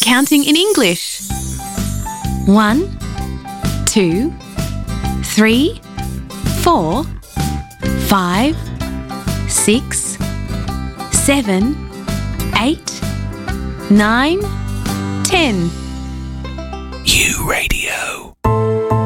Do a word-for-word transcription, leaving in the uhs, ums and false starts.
counting in English. One, two, three, four, five, six, seven, eight, nine, ten. U Radio.